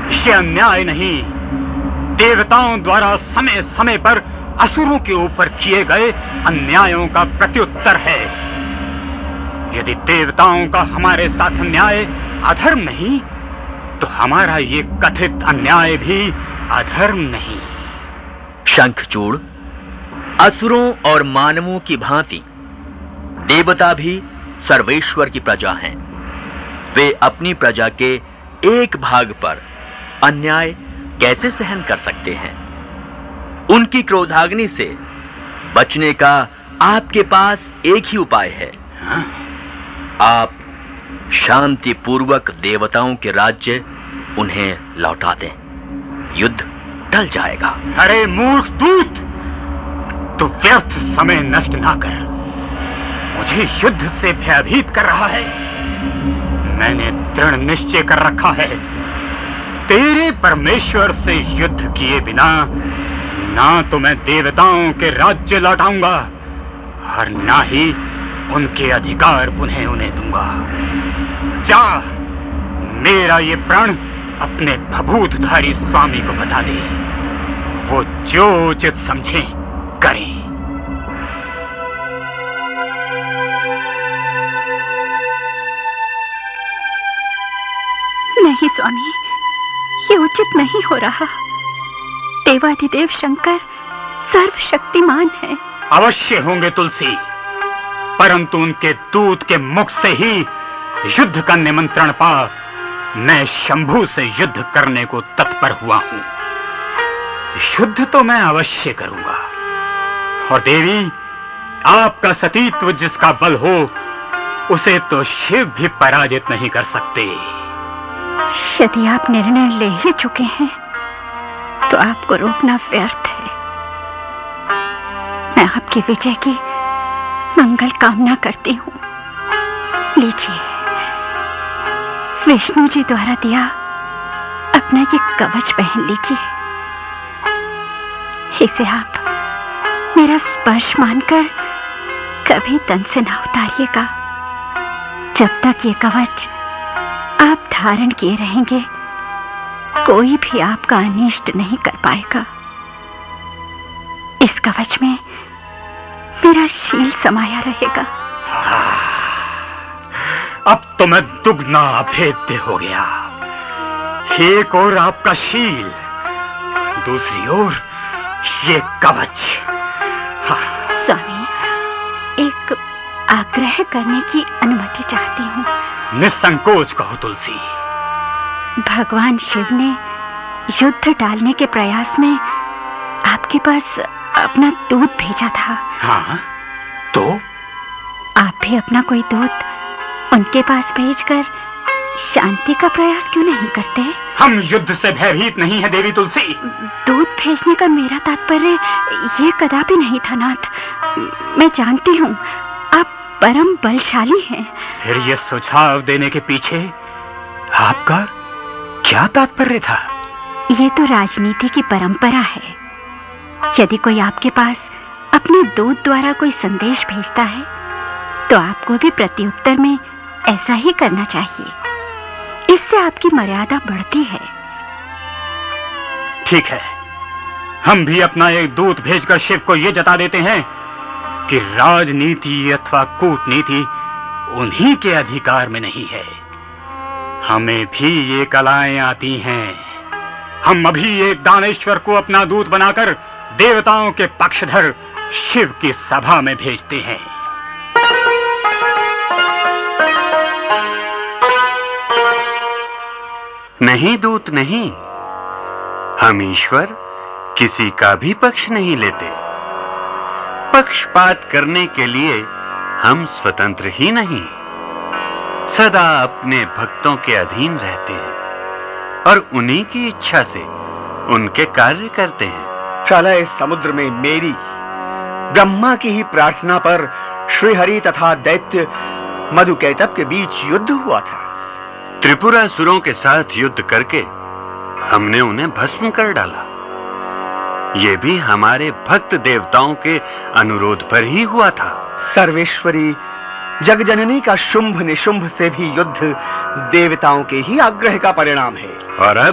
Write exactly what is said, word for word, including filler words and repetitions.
ये अन्याय नहीं, देवताओं द्वारा समय समय पर असुरों के ऊपर किए गए अन्यायों का प्रत्युत्तर है। यदि देवताओं का हमारे साथ अन्याय अधर्म नहीं, तो हमारा ये कथित अन्याय भी अधर्म नहीं। शंखचूड़, असुरों और मानवों की भांति देवता भी सर्वेश्वर की प्रजा हैं। वे अपनी प्रजा के एक भाग पर अन्याय कैसे सहन कर सकते हैं? उनकी क्रोधाग्नि से बचने का आपके पास एक ही उपाय है। हाँ? आप शांति पूर्वक देवताओं के राज्य उन्हें लौटा दें, युद्ध टल जाएगा। अरे मूर्ख दूत, तू व्यर्थ समय नष्ट ना कर। मुझे युद्ध से भयभीत कर रहा है। मैंने दृढ़ निश्चय कर रखा है, तेरे परमेश्वर से युद्ध किए बिना ना तो मैं देवताओं के राज्य लौटाऊंगा और ना ही उनके अधिकार पुनः उन्हें दूंगा। जा, मेरा ये प्रण अपने भभूतधारी स्वामी को बता दे, वो जो उचित समझे करें। नहीं स्वामी, ये उचित नहीं हो रहा। देवाधिदेव शंकर सर्वशक्तिमान है। अवश्य होंगे तुलसी, परंतु उनके दूत के मुख से ही युद्ध का निमंत्रण पा मैं शंभु से युद्ध करने को तत्पर हुआ हूं। युद्ध तो मैं अवश्य करूंगा, और देवी, आपका सतीत्व जिसका बल हो, उसे तो शिव भी पराजित नहीं कर सकते। यदि आप निर्णय ले ही चुके हैं तो आपको रोकना व्यर्थ है। मैं आपकी विजय की मंगल कामना करती हूं। लीजिए, विष्णु जी द्वारा दिया अपना ये कवच पहन लीजिए। इसे आप मेरा स्पर्श मानकर कभी तन से ना उतारिएगा। जब तक ये कवच आप धारण किए रहेंगे, कोई भी आपका अनिष्ट नहीं कर पाएगा। इस कवच में मेरा शील समाया रहेगा। अब तो मैं दुगना अभेद्य हो गया। एक ओर आपका शील, दूसरी ओर ये कवच। स्वामी, एक आग्रह करने की अनुमति चाहती हूँ। निसंकोच कहो तुलसी। भगवान शिव ने युद्ध टालने के प्रयास में आपके पास अपना दूत भेजा था। हाँ, तो आप भी अपना कोई दूत उनके पास भेजकर शांति का प्रयास क्यों नहीं करते? हम युद्ध से भयभीत नहीं है देवी तुलसी। दूत भेजने का मेरा तात्पर्य ये कदापि नहीं था नाथ। मैं जानती हूँ आप परम बलशाली हैं। फिर ये सुझाव देने के पीछे आपका क्या तात्पर्य था? ये तो राजनीति की परंपरा है। यदि कोई आपके पास अपने दूत द्वारा कोई संदेश भेजता है, तो आपको भी प्रत्युत्तर में ऐसा ही करना चाहिए। इससे आपकी मर्यादा बढ़ती है। ठीक है, हम भी अपना एक दूत भेजकर शिव को यह जता देते हैं कि राजनीति अथवा कूटनीति उन्हीं के अधिकार में नहीं है। हमें भी ये कलाएं आती हैं। हम अभी एक दानेश्वर को अपना दूत बनाकर देवताओं के पक्षधर शिव की सभा में भेजते हैं। नहीं दूत नहीं, हम ईश्वर किसी का भी पक्ष नहीं लेते। पक्षपात करने के लिए हम स्वतंत्र ही नहीं, सदा अपने भक्तों के अधीन रहते हैं और उन्हीं की इच्छा से उनके कार्य करते हैं। शाला इस समुद्र में मेरी ब्रह्मा की ही प्रार्थना पर श्रीहरि तथा दैत्य मधुकैटभ के बीच युद्ध हुआ था। त्रिपुरासुरों के साथ युद्ध करके हमने उन्हें भस्म कर डाला। ये भी हमारे भक्त देवताओं के अनुरोध पर ही हुआ था। सर्वेश्वरी जगजननी का शुंभ निशुंभ से भी युद्ध देवताओं के ही आग्रह का परिणाम है। और अब